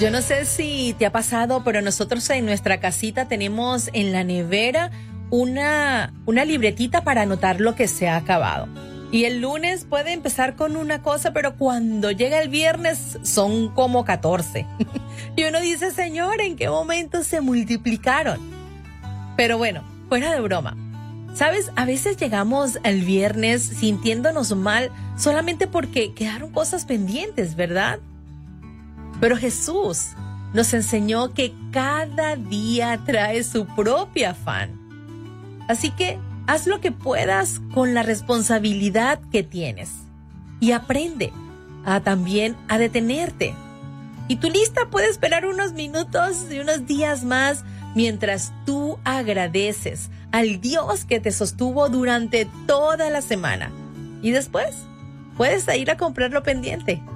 Yo no sé si te ha pasado, pero nosotros en nuestra casita tenemos en la nevera una libretita para anotar lo que se ha acabado. Y el lunes puede empezar con una cosa, pero cuando llega el viernes son como 14. Y uno dice, Señor, ¿en qué momento se multiplicaron? Pero bueno, fuera de broma. ¿Sabes? A veces llegamos al viernes sintiéndonos mal solamente porque quedaron cosas pendientes, ¿verdad? Pero Jesús nos enseñó que cada día trae su propio afán. Así que haz lo que puedas con la responsabilidad que tienes y aprende también a detenerte. Y tu lista puede esperar unos minutos y unos días más mientras tú agradeces al Dios que te sostuvo durante toda la semana. Y después puedes ir a comprar lo pendiente.